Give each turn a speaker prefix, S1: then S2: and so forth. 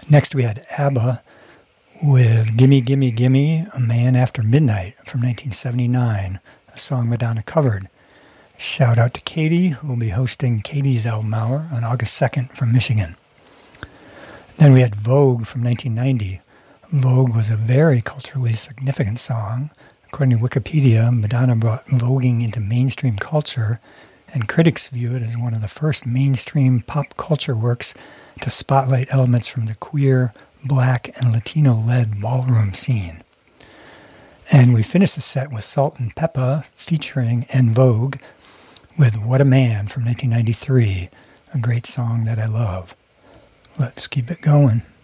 S1: Next we had ABBA with Gimme, Gimme, Gimme, A Man After Midnight from 1979, a song Madonna covered. Shout out to Katie, who will be hosting Katie's Album Hour on August 2nd from Michigan. Then we had Vogue from 1990. Vogue was a very culturally significant song. According to Wikipedia, Madonna brought voguing into mainstream culture, and critics view it as one of the first mainstream pop culture works to spotlight elements from the queer, Black, and Latino-led ballroom scene. And we finished the set with Salt and Peppa featuring En Vogue with What a Man from 1993, a great song that I love. Let's keep it going.